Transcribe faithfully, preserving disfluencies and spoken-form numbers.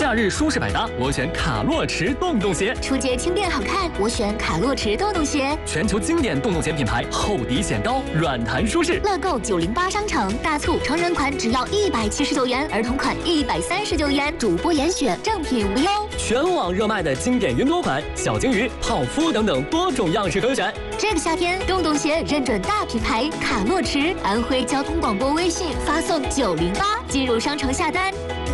假日舒适百搭，我选卡洛驰洞洞鞋； 出街轻便好看，我选卡洛驰洞洞鞋。 全球经典洞洞鞋品牌，厚底显高，软弹舒适。 乐购九零八商城大促，成人款只要一百七十九元，儿童款一百三十九元，主播严选，正品无忧。 全网热卖的经典云朵款、小金鱼、泡芙等等多种样式可选。 这个夏天，洞洞鞋认准大品牌卡洛驰，安徽交通广播微信发送九零八进入商城下单。